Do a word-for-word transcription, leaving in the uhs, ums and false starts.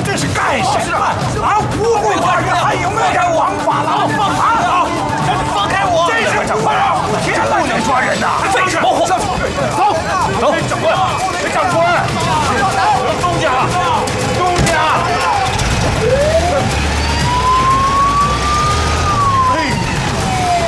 这是干什么？啊，无故化人，还有没有点王法了？